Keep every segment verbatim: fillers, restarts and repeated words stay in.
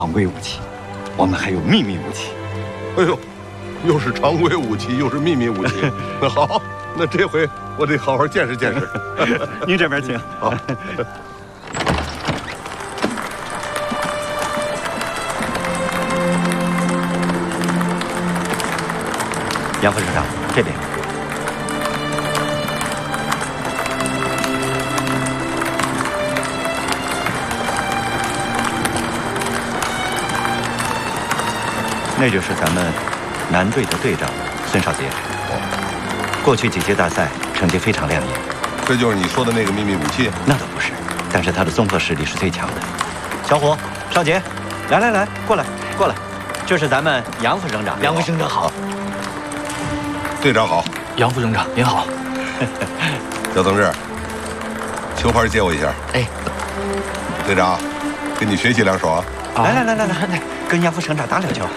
常规武器，我们还有秘密武器。 哎呦，又是常规武器，又是秘密武器。那好，那这回我得好好见识见识。 您这边请。 好。 杨副省长，这边。那就是咱们男队的队长孙少杰。哦，过去几届大赛成绩非常亮眼。 这就是你说的那个秘密武器？ 那倒不是，但是他的综合实力是最强的。小虎，少杰，来来来，过来过来，这是咱们杨副省长。 杨副省长好。 队长好。 杨副省长您好。 小同志，球拍借我一下。 哎， 队长，跟你学习两手啊。 来来来来来来，跟杨副省长打两球。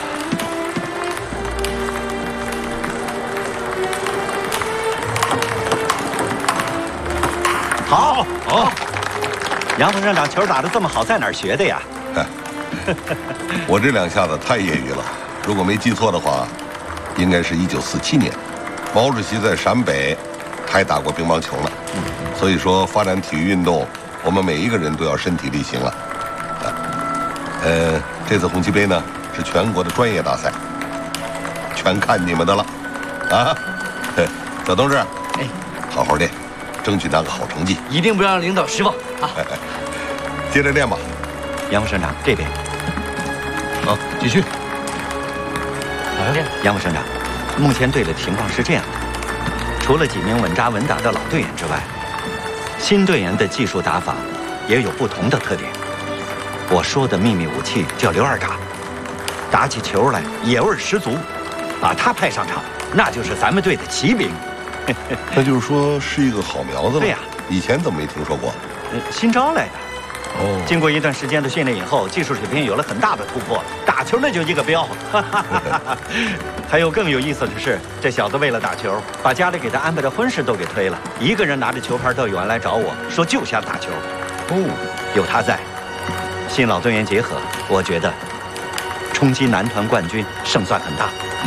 好，好。杨副省长球打得这么好，在哪儿学的呀？ 我这两下子太业余了，如果没记错的话，应该是一九四七年，毛主席在陕北还打过乒乓球呢。所以说，发展体育运动，我们每一个人都要身体力行啊。呃，这次红旗杯呢是全国的专业大赛，全看你们的了，啊！小同志， 哎， 好好练，争取拿个好成绩， 一定不要让领导失望啊！ 哎哎，接着练吧。 杨副省长这边。 好，继续。 来， 杨副省长，目前队的情况是这样的：除了几名稳扎稳打的老队员之外，新队员的技术打法也有不同的特点。我说的秘密武器叫刘二嘎，打起球来野味十足，把他派上场，那就是咱们队的骑兵。 那就是说是一个好苗子了。 对呀， 以前怎么没听说过？ 呃，新招来的。 哦， 经过一段时间的训练以后，技术水平有了很大的突破，打球那就一个彪。还有更有意思的是，这小子为了打球，把家里给他安排的婚事都给推了，一个人拿着球拍到园来找我说就想打球。哦，有他在，新老队员结合，我觉得冲击男团冠军胜算很大。 嗯。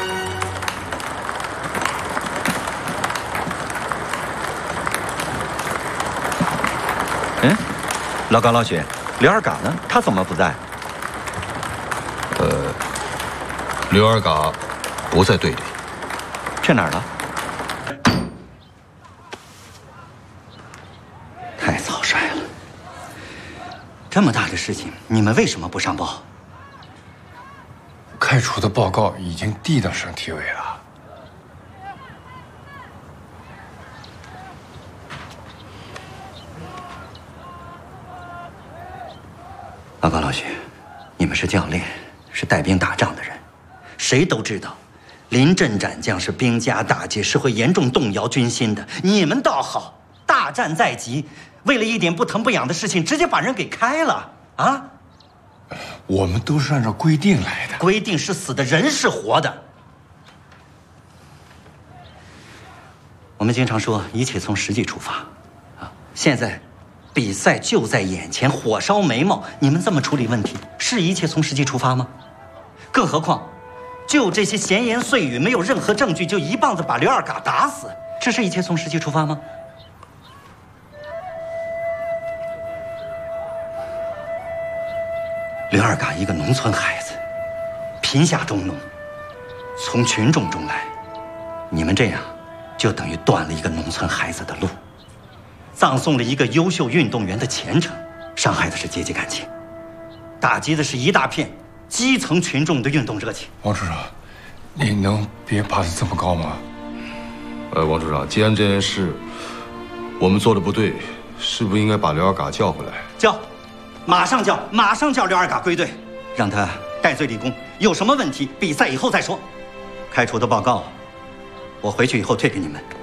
嗯，老高老许，刘二嘎呢？他怎么不在？ 呃，刘二嘎不在队里， 去哪儿了？太草率了！这么大的事情，你们为什么不上报？ 开除的报告已经递到省体委了。 报告老许，你们是教练，是带兵打仗的人，谁都知道，临阵斩将是兵家大忌，是会严重动摇军心的。你们倒好，大战在即，为了一点不疼不痒的事情，直接把人给开了啊！ 我们都是按照规定来的， 规定是死的，人是活的。我们经常说一切从实际出发，啊，现在比赛就在眼前，火烧眉毛，你们这么处理问题，是一切从实际出发吗？更何况，就这些闲言碎语，没有任何证据，就一棒子把刘二嘎打死，这是一切从实际出发吗？刘二嘎一个农村孩子，贫下中农，从群众中来，你们这样，就等于断了一个农村孩子的路，葬送了一个优秀运动员的前程，伤害的是阶级感情，打击的是一大片基层群众的运动热情。 王处长，你能别拔得这么高吗？ 呃，王处长，既然这件事我们做的不对，是不是应该把刘二嘎叫回来？ 叫，马上叫，马上叫刘二嘎归队，让他戴罪立功。有什么问题，比赛以后再说。开除的报告，我回去以后退给你们。